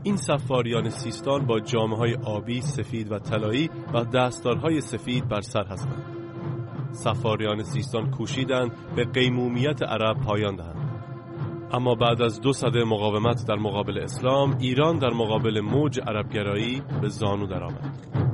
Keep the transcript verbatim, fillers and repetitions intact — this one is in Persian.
این سفاریان سیستان با جامه‌های آبی، سفید و طلایی و دستارهای سفید بر سر هستند. سفاریان سیستان کوشیدند به قیمومیت عرب پایان دهند. اما بعد از دو سده مقاومت در مقابل اسلام، ایران در مقابل موج عربگرایی به زانو درآمد.